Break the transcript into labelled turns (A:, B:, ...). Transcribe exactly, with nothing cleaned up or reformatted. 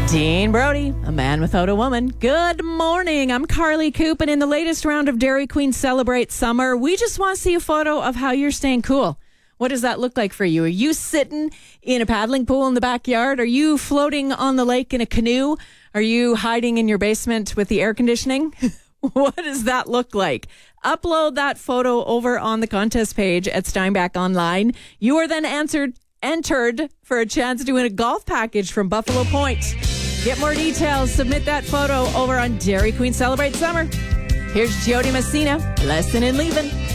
A: Dean Brody, a man without a woman. Good morning. I'm Carly Coop, and in the latest round of Dairy Queen Celebrate Summer, we just want to see a photo of how you're staying cool. What does that look like for you? Are you sitting in a paddling pool in the backyard? Are you floating on the lake in a canoe? Are you hiding in your basement with the air conditioning? What does that look like? Upload that photo over on the contest page at Steinbach Online. You are then answered, entered for a chance to win a golf package from Buffalo Point. Get more details. Submit that photo over on Dairy Queen Celebrate Summer. Here's Jody Messina, Lesson in Leaving.